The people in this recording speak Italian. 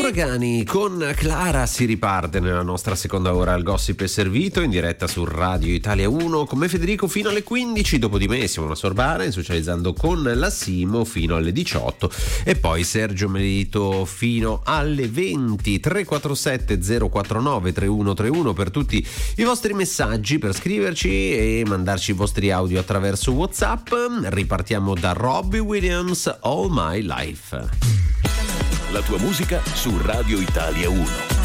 Uragani con Clara si riparte nella nostra seconda ora. Il gossip è servito in diretta su Radio Italia 1 con me Federico fino alle 15, dopo di me Simona Sorbara socializzando con la Simo fino alle 18 e poi Sergio Melito fino alle 20. 347 049 3131 per tutti i vostri messaggi, per scriverci e mandarci i vostri audio attraverso WhatsApp. Ripartiamo da Robbie Williams, All My Life. La tua musica su Radio Italia 1.